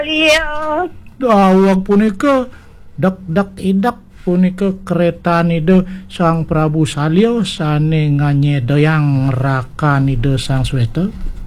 Iya. Dawag punika dak idak punika kereta nida Sang Prabu Salya sane nganyedayang raka nida Sang Sweta.